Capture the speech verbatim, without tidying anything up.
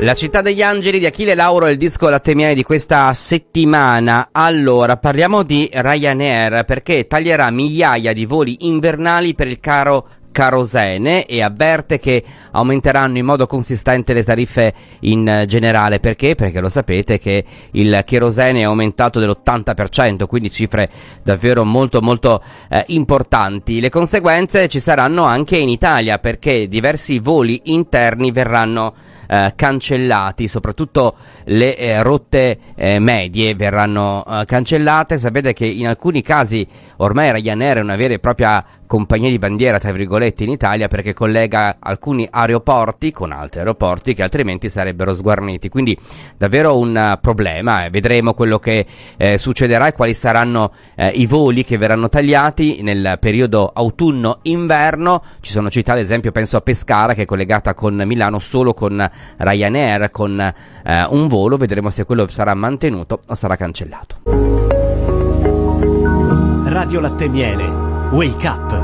La città degli angeli di Achille Lauro è il disco Latte Miele di questa settimana. Allora, parliamo di Ryanair perché taglierà migliaia di voli invernali per il caro kerosene e avverte che aumenteranno in modo consistente le tariffe in generale. Perché? Perché lo sapete che il kerosene è aumentato dell'ottanta per cento, quindi cifre davvero molto molto eh, importanti. Le conseguenze ci saranno anche in Italia perché diversi voli interni verranno Eh, cancellati, soprattutto le eh, rotte eh, medie verranno eh, cancellate. Sapete che in alcuni casi ormai Ryanair è una vera e propria compagnia di bandiera, tra virgolette, in Italia perché collega alcuni aeroporti con altri aeroporti che altrimenti sarebbero sguarniti, quindi davvero un uh, problema. Vedremo quello che eh, succederà e quali saranno eh, i voli che verranno tagliati nel periodo autunno-inverno. Ci sono città, ad esempio penso a Pescara, che è collegata con Milano solo con Ryanair, con eh, un volo. Vedremo se quello sarà mantenuto o sarà cancellato. Radio Latte Miele, Wake Up.